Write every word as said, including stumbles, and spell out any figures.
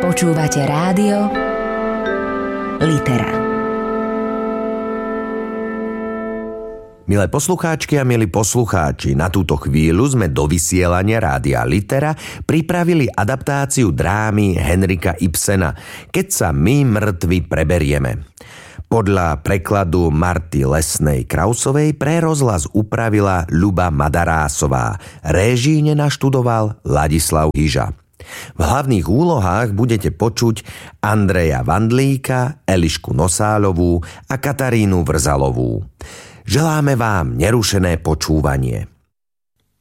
Počúvate rádio Litera. Milé poslucháčky a milí poslucháči, na túto chvíľu sme do vysielania Rádia Litera pripravili adaptáciu drámy Henrika Ibsena Keď sa my mŕtvi preberieme. Podľa prekladu Marty Lesnej Krausovej pre rozhlas upravila Ľuba Madarásová, réžíne naštudoval Ladislav Hyža. V hlavných úlohách budete počuť Andreja Vandlíka, Elišku Nosáľovú a Katarínu Vrzalovú. Želáme vám nerušené počúvanie.